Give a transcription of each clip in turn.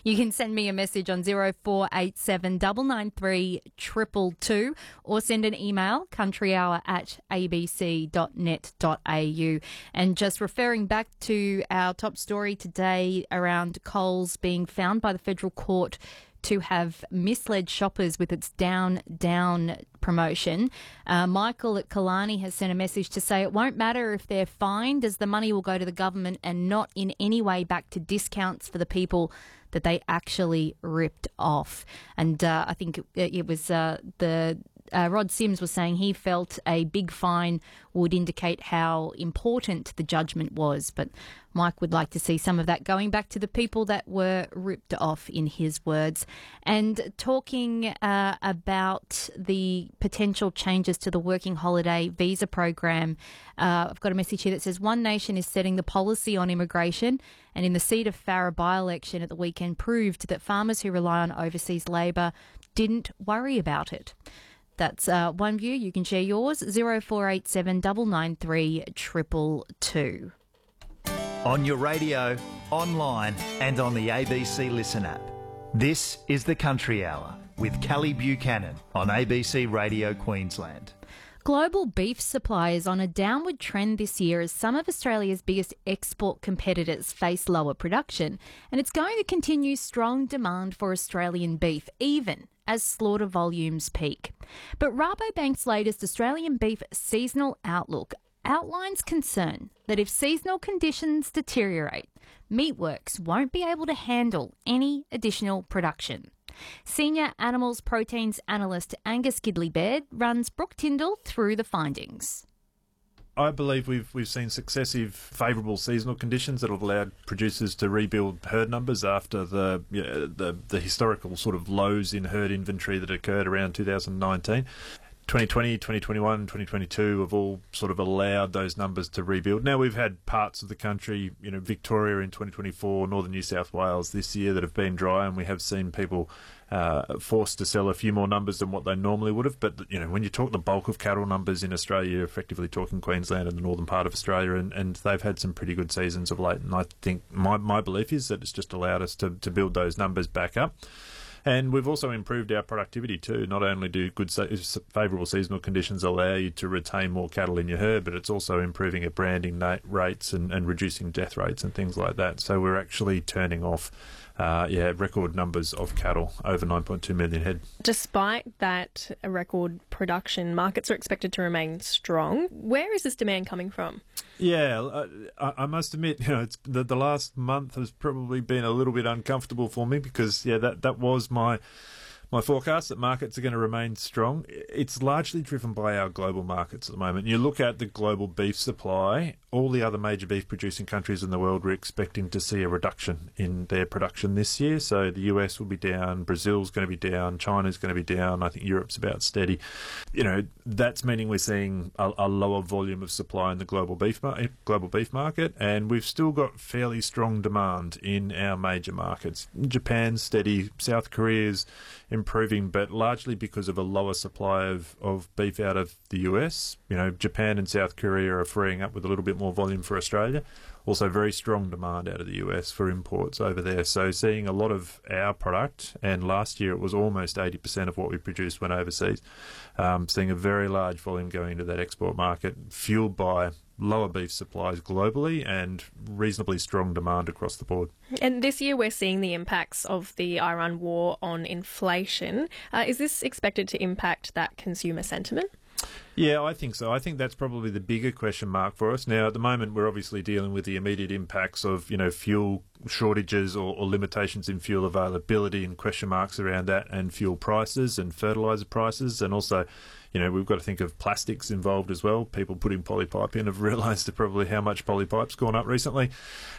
You can send me a message on 0487 993 222 or send an email, countryhour@abc.net.au. And just referring back to our top story today around Coles being found by the federal court to have misled shoppers with its down promotion. Michael at Killarney has sent a message to say it won't matter if they're fined, as the money will go to the government and not in any way back to discounts for the people that they actually ripped off. And I think it was Rod Sims was saying he felt a big fine would indicate how important the judgment was, but Mike would like to see some of that going back to the people that were ripped off, in his words. And talking about the potential changes to the working holiday visa program, I've got a message here that says One Nation is setting the policy on immigration, and in the seat of Farrer by-election at the weekend proved that farmers who rely on overseas labour didn't worry about it. That's one view. You can share yours, 0487 993 222. On your radio, online and on the ABC Listen app. This is the Country Hour with Kelly Buchanan on ABC Radio Queensland. Global beef supply is on a downward trend this year as some of Australia's biggest export competitors face lower production, and it's going to continue strong demand for Australian beef, even as slaughter volumes peak. But Rabobank's latest Australian beef seasonal outlook outlines concern that if seasonal conditions deteriorate, Meatworks won't be able to handle any additional production. Senior animals proteins analyst Angus Gidley-Baird runs Brooke Tyndall through the findings. I believe we've seen successive favourable seasonal conditions that have allowed producers to rebuild herd numbers after the historical sort of lows in herd inventory that occurred around 2019. 2020, 2021, 2022 have all sort of allowed those numbers to rebuild. Now we've had parts of the country, Victoria in 2024, northern New South Wales this year that have been dry, and we have seen people forced to sell a few more numbers than what they normally would have. But, when you talk the bulk of cattle numbers in Australia, you're effectively talking Queensland and the northern part of Australia, and they've had some pretty good seasons of late. And I think my belief is that it's just allowed us to build those numbers back up. And we've also improved our productivity too. Not only do good favourable seasonal conditions allow you to retain more cattle in your herd, but it's also improving our branding rates and reducing death rates and things like that. So we're actually turning off record numbers of cattle, over 9.2 million head. Despite that record production, markets are expected to remain strong. Where is this demand coming from? Yeah, I must admit, it's the last month has probably been a little bit uncomfortable for me because, that was my forecast that markets are going to remain strong. It's largely driven by our global markets at the moment. You look at the global beef supply, all the other major beef producing countries in the world were expecting to see a reduction in their production this year. So the US will be down, Brazil's going to be down, China's going to be down, I think Europe's about steady. That's meaning we're seeing a lower volume of supply in the global beef market, and we've still got fairly strong demand in our major markets. Japan's steady, South Korea's improving, but largely because of a lower supply of beef out of the US. Japan and South Korea are freeing up with a little bit more volume for Australia. Also very strong demand out of the US for imports over there. So seeing a lot of our product, and last year it was almost 80% of what we produced went overseas. Seeing a very large volume going into that export market, fueled by lower beef supplies globally and reasonably strong demand across the board. And this year we're seeing the impacts of the Iran war on inflation. Is this expected to impact that consumer sentiment? Yeah, I think so. I think that's probably the bigger question mark for us. Now, at the moment, we're obviously dealing with the immediate impacts of, fuel shortages or limitations in fuel availability and question marks around that, and fuel prices and fertiliser prices. And also, we've got to think of plastics involved as well. People putting polypipe in have realised probably how much polypipe's gone up recently.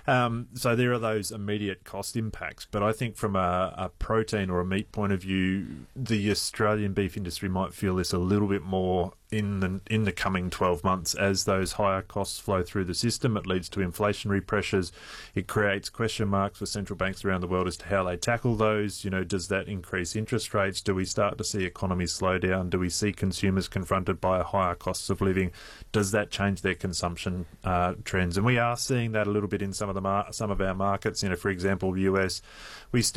So there are those immediate cost impacts. But I think from a protein or a meat point of view, the Australian beef industry might feel this a little bit more in the coming 12 months as those higher costs flow through the system. It leads to inflationary pressures. It creates question marks for central banks around the world as to how they tackle those. Does that increase interest rates? Do we start to see economies slow down? Do we see consumers confronted by higher costs of living? Does that change their consumption trends? And we are seeing that a little bit in some of our markets. For example, the US, we still